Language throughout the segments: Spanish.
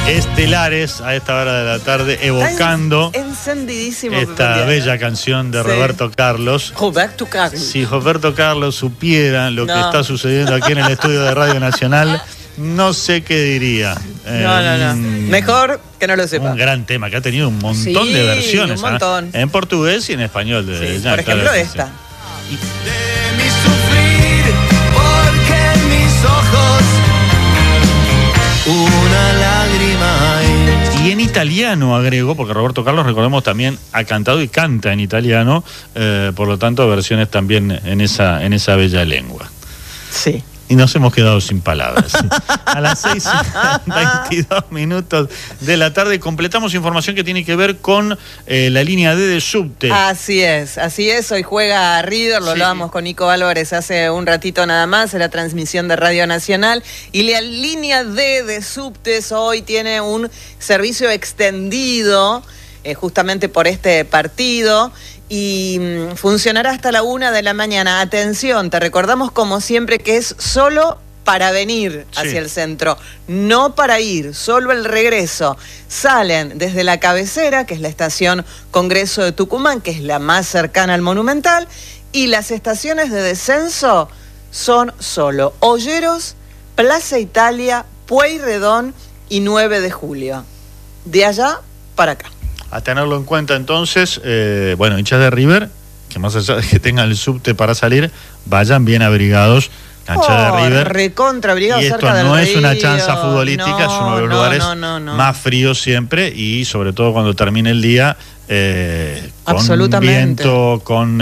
estelares a esta hora de la tarde, evocando encendidísimo esta bella canción de Roberto Carlos. Roberto Carlos. Si Roberto Carlos supiera lo que está sucediendo aquí en el estudio de Radio Nacional, no sé qué diría. No. Mejor que no lo sepa. Un gran tema que ha tenido un montón de versiones. Un montón. En portugués y en español. Por ejemplo, esta. De mi sufrir, porque en mis ojos una lágrima hay. Y en italiano agrego, porque Roberto Carlos, recordemos, también ha cantado y canta en italiano, por lo tanto versiones también en esa bella lengua. Sí. Y nos hemos quedado sin palabras. A las 6:22 de la tarde completamos información que tiene que ver con la línea D de subte. Así es. Hoy juega River, lo hablábamos con Nico Álvarez hace un ratito nada más, en la transmisión de Radio Nacional. Y la línea D de subtes hoy tiene un servicio extendido, justamente por este partido. Y funcionará hasta la 1 de la mañana. Atención, te recordamos como siempre que es solo para venir hacia el centro, no para ir, solo el regreso. Salen desde la cabecera, que es la estación Congreso de Tucumán, que es la más cercana al Monumental, y las estaciones de descenso son solo Olleros, Plaza Italia, Pueyrredón y 9 de Julio. De allá para acá. A tenerlo en cuenta entonces, hinchas de River, que más allá de que tengan el subte para salir, vayan bien abrigados. Cancha de River. Recontra abrigados. Y esto cerca no del es río. una chanza futbolística, es uno de los lugares más fríos siempre, y sobre todo cuando termine el día, con viento, con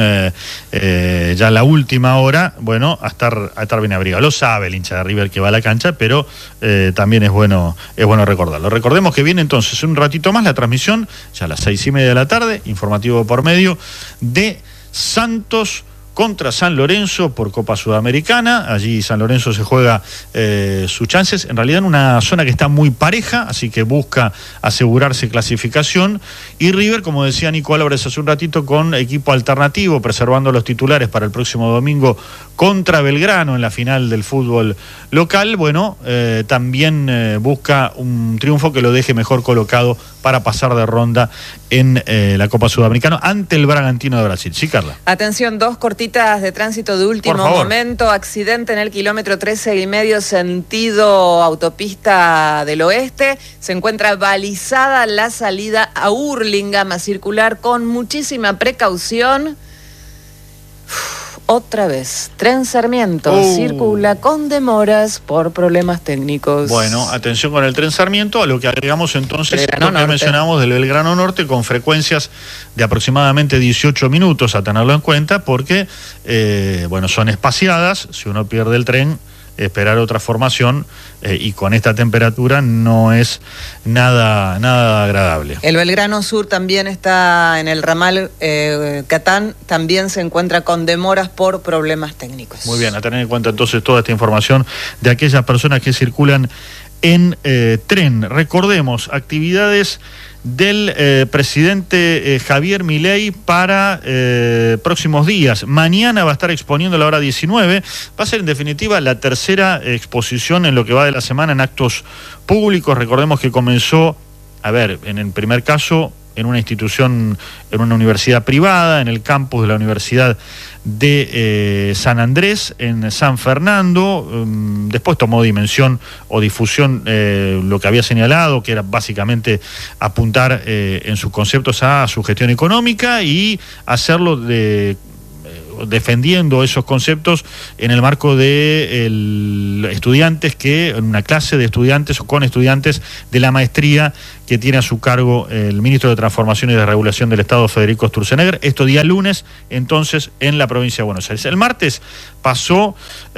ya la última hora, a estar bien abrigado. Lo sabe el hincha de River que va a la cancha, pero también es bueno recordarlo. Recordemos que viene entonces un ratito más la transmisión, ya a las 6:30 de la tarde, informativo por medio de Santos contra San Lorenzo por Copa Sudamericana. Allí San Lorenzo se juega sus chances, en realidad en una zona que está muy pareja, así que busca asegurarse clasificación. Y River, como decía Nico Álvarez hace un ratito, con equipo alternativo, preservando los titulares para el próximo domingo contra Belgrano en la final del fútbol local. También busca un triunfo que lo deje mejor colocado para pasar de ronda en la Copa Sudamericana ante el Bragantino de Brasil. Sí, Carla. Atención, 2 cortitas de tránsito de último momento. Accidente en el kilómetro 13,5 sentido autopista del oeste. Se encuentra balizada la salida a Hurlingham a circular con muchísima precaución. Otra vez, Tren Sarmiento circula con demoras por problemas técnicos. Atención con el Tren Sarmiento, a lo que agregamos entonces lo que mencionamos del Belgrano Norte, con frecuencias de aproximadamente 18 minutos, a tenerlo en cuenta, porque son espaciadas. Si uno pierde el tren, esperar otra formación, y con esta temperatura no es nada agradable. El Belgrano Sur también está en el ramal Catán, también se encuentra con demoras por problemas técnicos. Muy bien, a tener en cuenta entonces toda esta información de aquellas personas que circulan en tren. Recordemos, actividades del presidente Javier Milei para próximos días. Mañana va a estar exponiendo a la hora 19. Va a ser en definitiva la tercera exposición en lo que va de la semana en actos públicos. Recordemos que comenzó, en el primer caso, en una institución, en una universidad privada, en el campus de la Universidad de San Andrés, en San Fernando. Después tomó dimensión o difusión lo que había señalado, que era básicamente apuntar en sus conceptos a su gestión económica y hacerlo defendiendo esos conceptos en el marco de estudiantes en una clase de estudiantes o con estudiantes de la maestría que tiene a su cargo el ministro de Transformación y de Regulación del Estado, Federico Sturzenegger. Esto día lunes, entonces, en la provincia de Buenos Aires. El martes pasó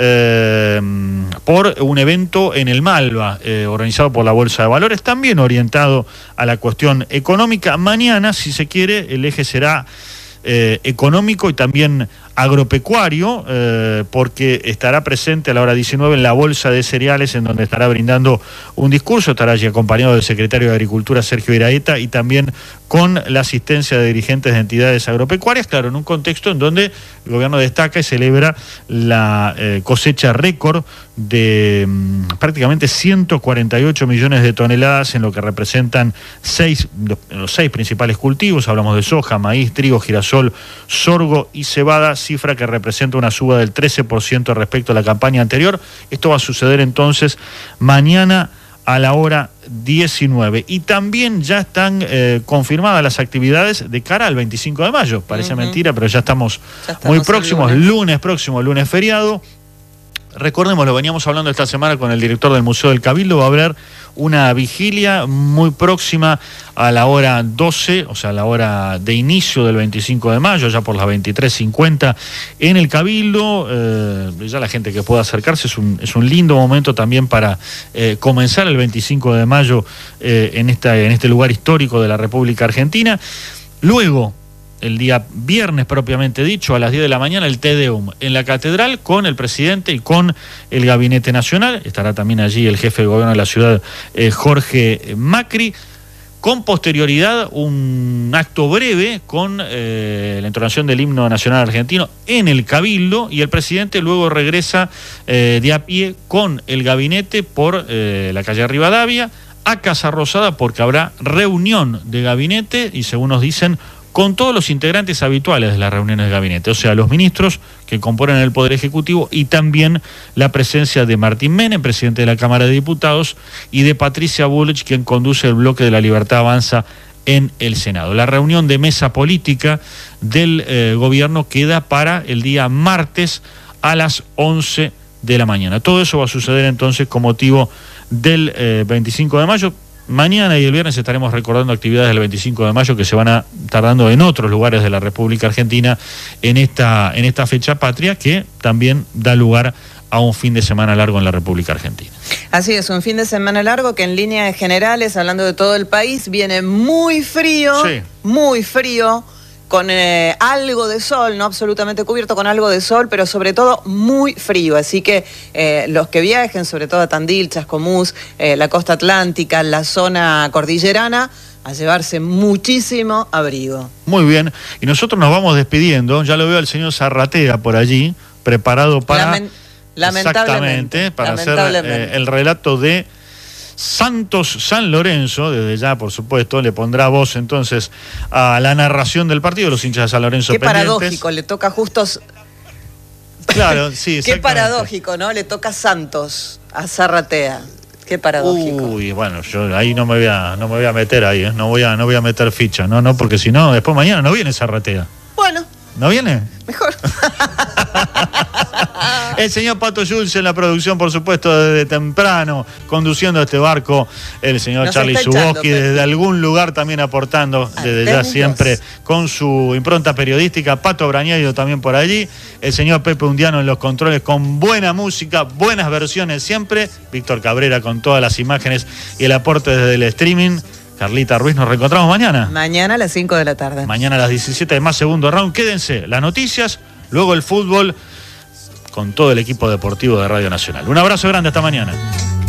por un evento en el Malva, organizado por la Bolsa de Valores, también orientado a la cuestión económica. Mañana, si se quiere, el eje será económico y también agropecuario, porque estará presente a la hora 19 en la Bolsa de Cereales, en donde estará brindando un discurso, estará allí acompañado del secretario de Agricultura, Sergio Iraeta, y también con la asistencia de dirigentes de entidades agropecuarias, claro, en un contexto en donde el gobierno destaca y celebra la cosecha récord de prácticamente 148 millones de toneladas en lo que representan los 6 principales cultivos. Hablamos de soja, maíz, trigo, girasol, sorgo y cebada, cifra que representa una suba del 13% respecto a la campaña anterior. Esto va a suceder entonces mañana a la hora 19. Y también ya están confirmadas las actividades de cara al 25 de mayo. Parece mentira, pero ya estamos muy próximos. Lunes próximo, lunes feriado. Recordemos, lo veníamos hablando esta semana con el director del Museo del Cabildo, va a haber una vigilia muy próxima a la hora 12, o sea, a la hora de inicio del 25 de mayo, ya por las 23:50 en el Cabildo. Ya la gente que pueda acercarse, es un lindo momento también para comenzar el 25 de mayo en este lugar histórico de la República Argentina. Luego, el día viernes propiamente dicho, a las 10 de la mañana, el Te Deum en la Catedral con el presidente y con el Gabinete Nacional. Estará también allí el jefe de gobierno de la ciudad, Jorge Macri. Con posterioridad, un acto breve con la entonación del himno nacional argentino en el Cabildo, y el presidente luego regresa de a pie con el gabinete por la calle Rivadavia a Casa Rosada, porque habrá reunión de gabinete y, según nos dicen, con todos los integrantes habituales de las reuniones de gabinete, o sea, los ministros que componen el Poder Ejecutivo, y también la presencia de Martín Menem, presidente de la Cámara de Diputados, y de Patricia Bullrich, quien conduce el bloque de La Libertad Avanza en el Senado. La reunión de mesa política del gobierno queda para el día martes a las 11 de la mañana. Todo eso va a suceder entonces con motivo del 25 de mayo. Mañana y el viernes estaremos recordando actividades del 25 de mayo que se van a estar dando en otros lugares de la República Argentina en esta fecha patria, que también da lugar a un fin de semana largo en la República Argentina. Así es, un fin de semana largo que en líneas generales, hablando de todo el país, viene muy frío, con algo de sol, no absolutamente cubierto, con algo de sol, pero sobre todo muy frío. Así que los que viajen, sobre todo a Tandil, Chascomús, la costa atlántica, la zona cordillerana, a llevarse muchísimo abrigo. Muy bien, y nosotros nos vamos despidiendo. Ya lo veo al señor Zarratea por allí, preparado para... Lamentablemente. Para hacer el relato de Santos San Lorenzo. Desde ya, por supuesto, le pondrá voz entonces a la narración del partido. Los hinchas de San Lorenzo pendientes. Qué paradójico, le toca justo... Claro, sí, qué paradójico, ¿no? Le toca Santos a Zarratea. Qué paradójico. Uy, bueno, yo ahí no me voy a meter ahí, ¿eh? No voy a meter ficha, no, porque si no, después mañana no viene Zarratea. Bueno. ¿No viene? Mejor. El señor Pato Schulz en la producción, por supuesto, desde temprano, conduciendo este barco. El señor Charlie Zuboski, desde algún lugar también aportando, desde ya siempre, con su impronta periodística. Pato Brañeiro también por allí. El señor Pepe Undiano en los controles, con buena música, buenas versiones siempre. Víctor Cabrera con todas las imágenes y el aporte desde el streaming. Carlita Ruiz, nos reencontramos mañana. Mañana a las 5 de la tarde. Mañana a las 17 de más, segundo round. Quédense, las noticias, luego el fútbol con todo el equipo deportivo de Radio Nacional. Un abrazo grande, hasta mañana.